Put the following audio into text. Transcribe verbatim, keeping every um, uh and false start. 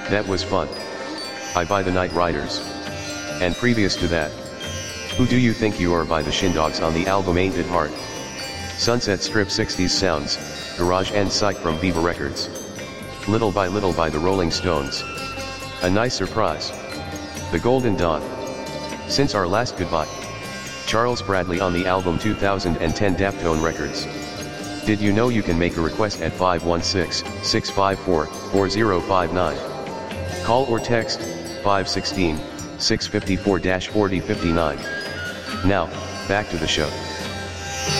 That was fun. I by the Night Riders. And previous to that, Who Do You Think You Are by the Shindogs on the album Ain't It Hard. Sunset Strip sixties Sounds, Garage and Psych from Viva Records. Little by Little by the Rolling Stones. A Nice Surprise. The Golden Dawn. Since Our Last Goodbye. Charles Bradley on the album two thousand ten Daftone Records. Did you know you can make a request at five one six, six five four, four zero five nine? Call or text five one six, six five four, four zero five nine. Now, back to the show.